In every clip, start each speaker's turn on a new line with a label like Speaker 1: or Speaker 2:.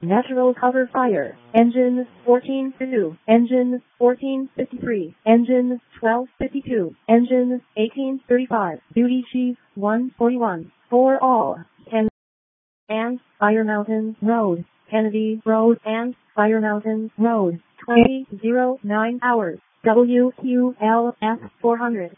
Speaker 1: Natural cover fire. Engine 1452. Engine 1453. Engine 1252. Engine 1835. Duty Chief 141. For all. Kennedy and Fire Mountain Road. Kennedy Road and Fire Mountain Road. 2009 hours. WQLF 400.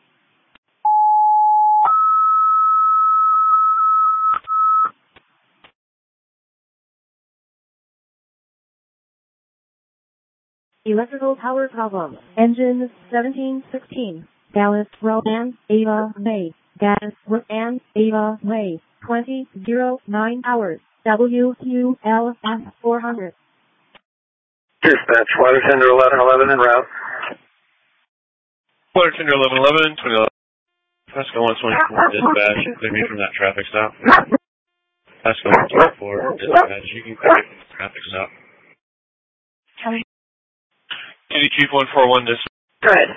Speaker 1: Electrical power problem. Engine 1716. Dallas Road and Ava Way. Dallas Road and Ava Way. 2009 hours. WQLF 400.
Speaker 2: Dispatch, Water Tender 1111 en route.
Speaker 3: Water Tender 1111, 2011. Pasco 124, dispatch. Clear me from that traffic stop. Pasco 124, dispatch. You can clear me from the traffic stop. Duty Chief 141, dispatch.
Speaker 2: Go ahead.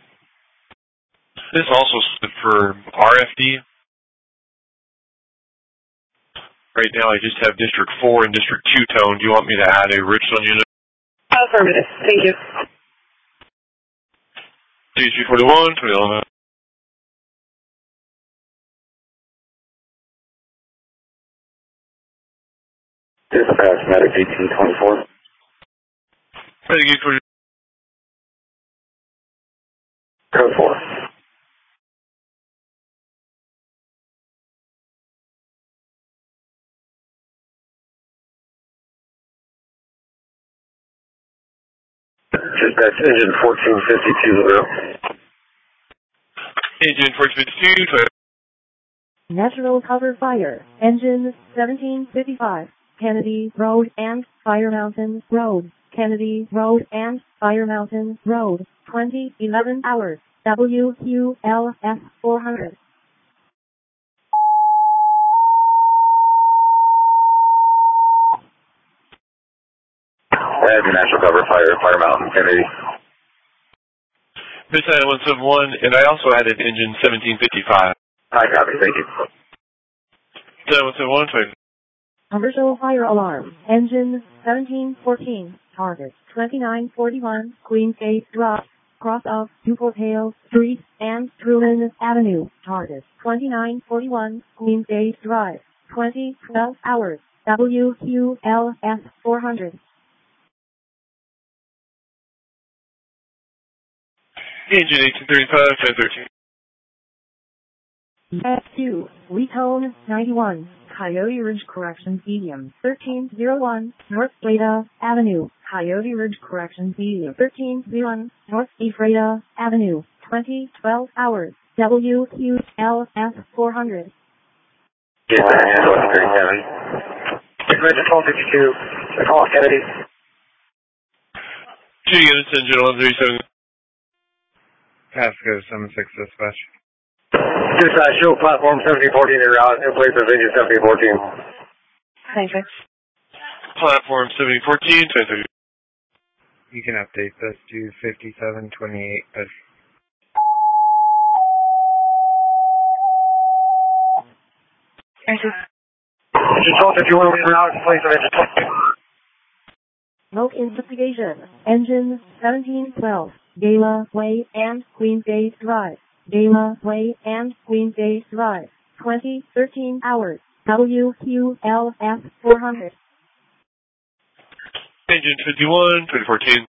Speaker 3: This also stood for RFD. Right now I just have District 4 and District 2 tone. Do you want me to add a Richland unit?
Speaker 2: Affirmative. Thank you.
Speaker 3: Duty Chief 41, 2011.
Speaker 2: Dispatch, Medic 1824.
Speaker 3: Medic 1824.
Speaker 2: Code 4. Dispatch, engine 1452 Lavelle.
Speaker 3: Engine 1452,
Speaker 1: Natural cover fire. Engine 1755. Kennedy Road and Fire Mountain Road. Kennedy Road and Fire Mountain Road. 2011 hours. WQLF 400.
Speaker 2: Add natural cover fire, Fire Mountain, Kennedy.
Speaker 3: Miss 171, and I also added engine 1755.
Speaker 2: Hi, copy, thank you.
Speaker 3: 171, 20.
Speaker 1: Commercial fire alarm. Engine 1714. Target 2941 Queen Gate Drive. Cross of Newport Hale Street and Truman Avenue. Target 2941 Queen Gate Drive. 2012 hours. WQLF 400.
Speaker 3: Engine 1835, 1013.
Speaker 1: F2, Letone 91, Coyote Ridge Corrections Medium, 1301, North Ephrata Avenue, Coyote Ridge Corrections Medium, 1301, North Ephrata Avenue, 2012 hours, WQLF 400.
Speaker 2: Get that hand on 37. Regiment 1252, call Kennedy.
Speaker 3: 2 units, engine 1137.
Speaker 4: Pasco 76 dispatch.
Speaker 2: Dispatch, show platform 1714 en route in place of engine 1714.
Speaker 1: Thank you.
Speaker 3: Platform 1714, 1030.
Speaker 4: You can update this to 5728.
Speaker 1: Thank you.
Speaker 2: Engine 1251 en route in place of engine 12.
Speaker 1: Smoke investigation. Engine 1712. Gala Way and Queensgate Drive. Gala Way and Queensgate Drive. 2013 hours. WQLF 400.
Speaker 3: Engine 51, 2014.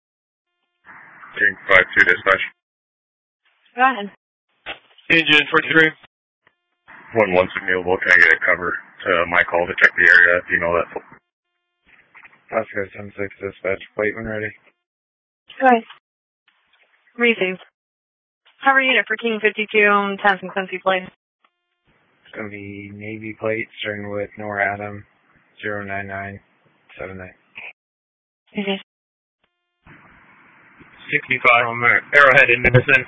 Speaker 4: 52 dispatch.
Speaker 1: Go ahead.
Speaker 3: Engine 43.
Speaker 4: 1-1 available. Can I get a cover to my call to check the area? Do you know that? Pasco 76 dispatch. Plate when ready.
Speaker 5: Right. Receive. Cover unit for King 52, Townsend Quincy Place.
Speaker 4: It's going to be Navy plate starting with Nora Adam 09979.
Speaker 5: Okay.
Speaker 4: 65 on Arrowhead in Madison.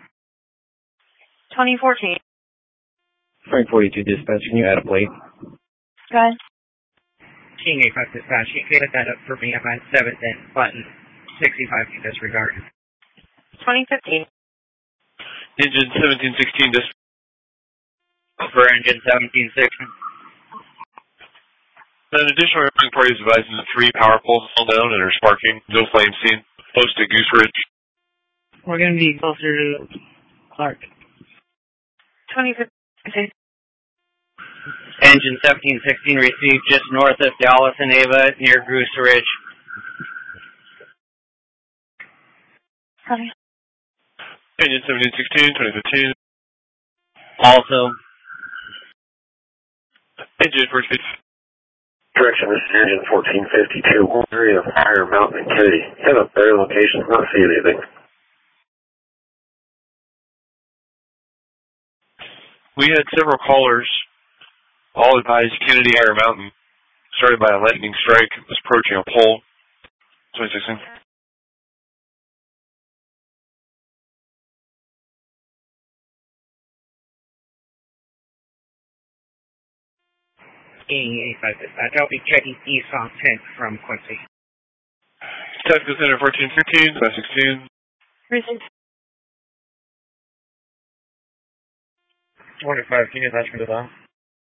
Speaker 5: 2014.
Speaker 6: Frank 42 dispatch, can you add a plate?
Speaker 5: Go ahead.
Speaker 7: King 85 dispatch, you can get that up for me at my 7th button. 65 to disregard.
Speaker 5: 2015.
Speaker 3: Engine 1716, dispatch.
Speaker 7: For engine 1716.
Speaker 3: An additional reporting party is advising that 3 power poles fell down and are sparking. No flame seen. Close to Goose Ridge.
Speaker 7: We're going to be closer to Clark.
Speaker 5: 2015.
Speaker 7: Engine 1716 received just north of Dallas and Ava near Goose Ridge.
Speaker 5: Copy.
Speaker 3: Engine 1716, 2015.
Speaker 7: Also.
Speaker 3: Engine first base.
Speaker 2: Correction, this is Engine 1452. Area of Iron Mountain and Kennedy. Head up there, location, not see anything.
Speaker 3: We had several callers, all advised Kennedy Iron Mountain, started by a lightning strike, was approaching a pole. 2016.
Speaker 7: King 85 dispatch. I'll be checking east on 10 from Quincy.
Speaker 3: Tactical Center 1413, 516.
Speaker 5: Received.
Speaker 6: 25, can you attach me to that?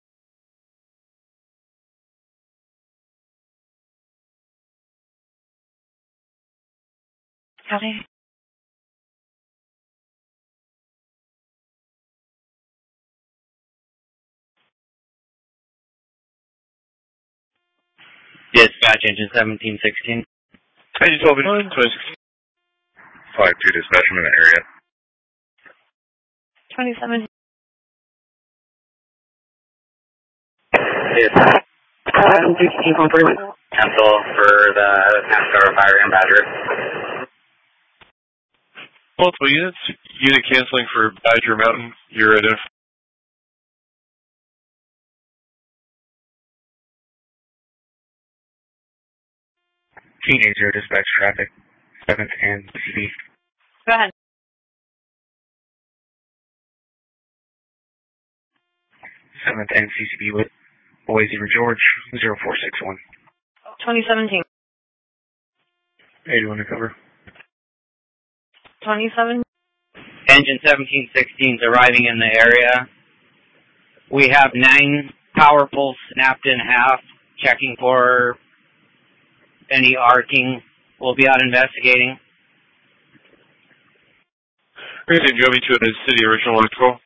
Speaker 5: Copy.
Speaker 7: Dispatch engine 1716.
Speaker 3: Engine 12, 2016.
Speaker 4: 5-2 dispatch from in the area.
Speaker 5: 27.
Speaker 2: Yes. Cancel for the NASCAR Fire and Badger.
Speaker 3: Multiple units. Unit canceling for Badger Mountain. You're identified.
Speaker 6: Teenager dispatch traffic. 7th and CB.
Speaker 5: Go ahead.
Speaker 6: 7th and CCB with Boise River George 0461.
Speaker 5: 2017.
Speaker 6: 81 to cover.
Speaker 5: 27.
Speaker 7: Engine 1716 is arriving in the area. We have 9 power poles snapped in half, checking for any arcing. We'll be out investigating.
Speaker 3: Great, do you want me to the city original electrical?